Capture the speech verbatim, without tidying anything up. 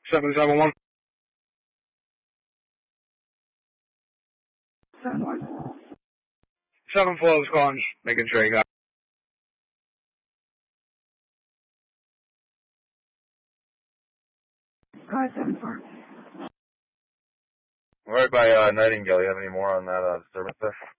seven seven one. Seven one. Seven four is calling, just making sure you got. Five seven four. Right by uh, Nightingale. You have any more on that uh, disturbance there?